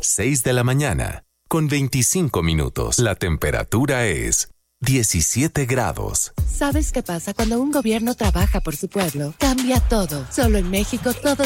6 de la mañana, con 25 minutos. La temperatura es 17 grados. ¿Sabes qué pasa cuando un gobierno trabaja por su pueblo? Cambia todo. Solo en México todo